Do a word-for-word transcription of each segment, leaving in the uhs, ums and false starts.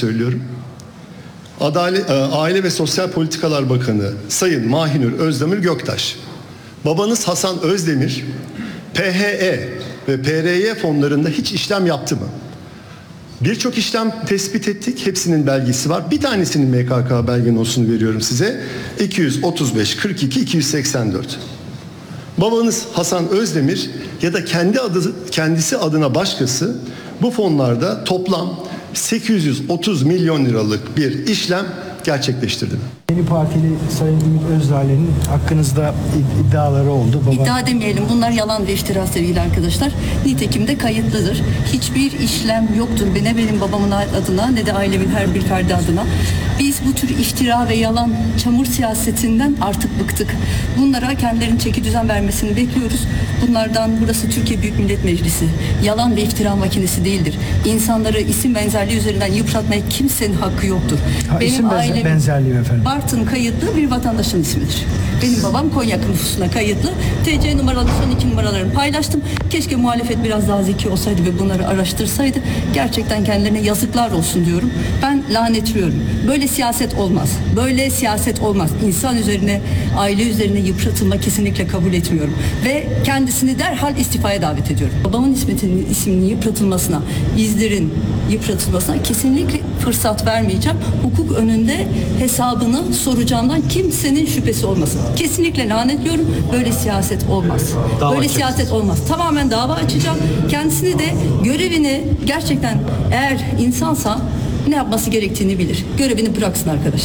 söylüyorum. Adalet, Aile ve Sosyal Politikalar Bakanı Sayın Mahinur Özdemir Göktaş. Babanız Hasan Özdemir P H E ve P R Y fonlarında hiç işlem yaptı mı? Birçok işlem tespit ettik. Hepsinin belgesi var. Bir tanesinin M K K belge nosunu veriyorum size. iki yüz otuz beş kırk iki iki yüz seksen dört. Babanız Hasan Özdemir ya da kendi adı kendisi adına başkası bu fonlarda toplam sekiz yüz otuz milyon liralık bir işlem gerçekleştirdi mi? Yeni Partili Sayın Ümit Özdağ'ın hakkınızda iddiaları oldu. Baba... İddia demeyelim. Bunlar yalan ve iftira sevgili arkadaşlar. Nitekim de kayıtlıdır. Hiçbir işlem yoktur. Ne benim babamın adına ne de ailemin her bir ferdi adına. Biz bu tür iftira ve yalan, çamur siyasetinden artık bıktık. Bunlara kendilerinin çeki düzen vermesini bekliyoruz. Bunlardan burası Türkiye Büyük Millet Meclisi. Yalan ve iftira makinesi değildir. İnsanları isim benzerliği üzerinden yıpratmaya kimsenin hakkı yoktur. Ha, benim isim ailem benzerliği efendim. Bartın kayıtlı bir vatandaşın ismidir. Benim babam Konya nüfusuna kayıtlı. T C numaralı son iki numaralarını paylaştım. Keşke muhalefet biraz daha zeki olsaydı ve bunları araştırsaydı. Gerçekten kendilerine yazıklar olsun diyorum. Ben lanetliyorum. Böyle siyaset olmaz. Böyle siyaset olmaz. İnsan üzerine, aile üzerine yıpratılma kesinlikle kabul etmiyorum. Ve kendisini derhal istifaya davet ediyorum. Babamın isminin, isminin yıpratılmasına, izlerin yıpratılmasına kesinlikle fırsat vermeyeceğim. Hukuk önünde hesabını soracağımdan kimsenin şüphesi olmasın. Kesinlikle lanetliyorum. Böyle siyaset olmaz. Dava Böyle açacağız. siyaset olmaz. Tamamen dava açacağım. Kendisini de görevini gerçekten eğer insansa ne yapması gerektiğini bilir. Görevini bıraksın arkadaş.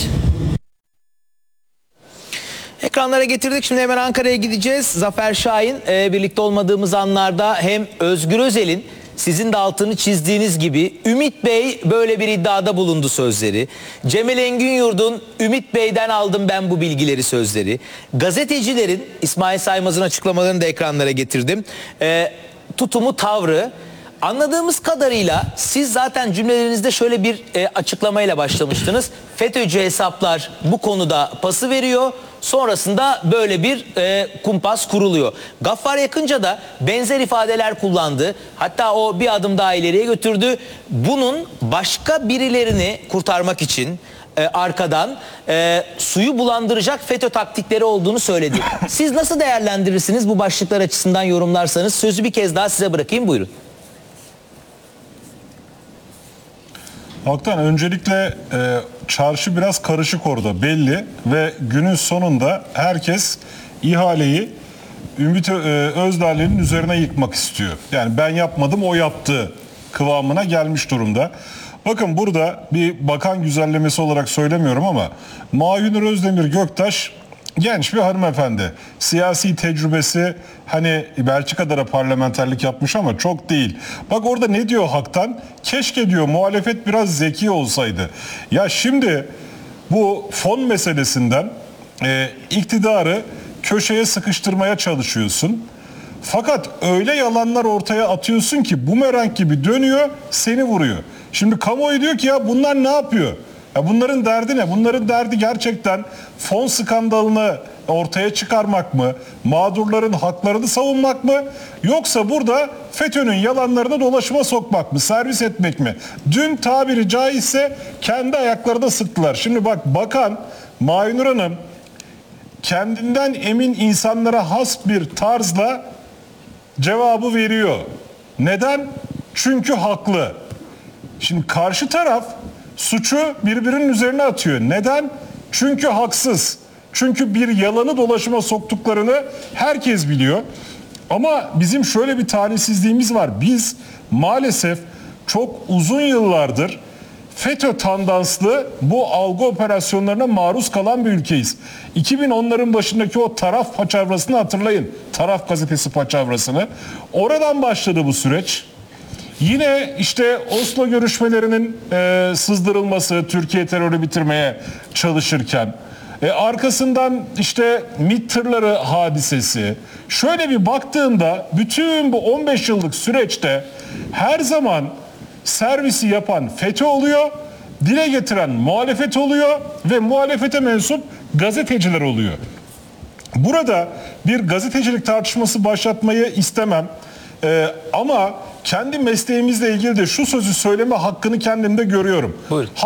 Ekranlara getirdik. Şimdi hemen Ankara'ya gideceğiz. Zafer Şahin e, birlikte olmadığımız anlarda hem Özgür Özel'in sizin de altını çizdiğiniz gibi Ümit Bey böyle bir iddiada bulundu sözleri. Cemal Engin Yurd'un Ümit Bey'den aldım ben bu bilgileri sözleri. Gazetecilerin İsmail Saymaz'ın açıklamalarını da ekranlara getirdim. E, tutumu, tavrı. Anladığımız kadarıyla siz zaten cümlelerinizde şöyle bir e, açıklamayla başlamıştınız. FETÖ'cü hesaplar bu konuda pası veriyor. Sonrasında böyle bir e, kumpas kuruluyor. Gaffar Yakınca da benzer ifadeler kullandı. Hatta o bir adım daha ileriye götürdü. Bunun başka birilerini kurtarmak için e, arkadan e, suyu bulandıracak FETÖ taktikleri olduğunu söyledi. Siz nasıl değerlendirirsiniz bu başlıklar açısından yorumlarsanız? Sözü bir kez daha size bırakayım, buyurun. Hakikaten öncelikle e, çarşı biraz karışık orada belli ve günün sonunda herkes ihaleyi Ümit Özdağ'ın üzerine yıkmak istiyor. Yani ben yapmadım o yaptı kıvamına gelmiş durumda. Bakın burada bir bakan güzellemesi olarak söylemiyorum ama Mahinur Özdemir Göktaş genç bir hanımefendi. Siyasi tecrübesi hani Belçika'da da parlamenterlik yapmış ama çok değil. Bak orada ne diyor haktan? Keşke diyor muhalefet biraz zeki olsaydı. Ya şimdi bu fon meselesinden e, iktidarı köşeye sıkıştırmaya çalışıyorsun. Fakat öyle yalanlar ortaya atıyorsun ki bumerang gibi dönüyor, seni vuruyor. Şimdi kamuoyu diyor ki ya bunlar ne yapıyor? Ya bunların derdi ne? Bunların derdi gerçekten fon skandalını ortaya çıkarmak mı? Mağdurların haklarını savunmak mı? Yoksa burada FETÖ'nün yalanlarını dolaşıma sokmak mı? Servis etmek mi? Dün tabiri caizse kendi ayaklarına sıktılar. Şimdi bak bakan Mahinur Hanım kendinden emin insanlara has bir tarzla cevabı veriyor. Neden? Çünkü haklı. Şimdi karşı taraf suçu birbirinin üzerine atıyor. Neden? Çünkü haksız. Çünkü bir yalanı dolaşıma soktuklarını herkes biliyor. Ama bizim şöyle bir talihsizliğimiz var. Biz maalesef çok uzun yıllardır FETÖ tandanslı bu algı operasyonlarına maruz kalan bir ülkeyiz. iki bin onların başındaki o taraf paçavrasını hatırlayın. Taraf gazetesi paçavrasını. Oradan başladı bu süreç. Yine işte Oslo görüşmelerinin e, sızdırılması, Türkiye terörü bitirmeye çalışırken, e, arkasından işte MİT tırları hadisesi. Şöyle bir baktığında bütün bu on beş yıllık süreçte her zaman servisi yapan FETÖ oluyor, dile getiren muhalefet oluyor ve muhalefete mensup gazeteciler oluyor. Burada bir gazetecilik tartışması başlatmayı istemem. Ee, ama kendi mesleğimizle ilgili de şu sözü söyleme hakkını kendimde görüyorum. Buyurun.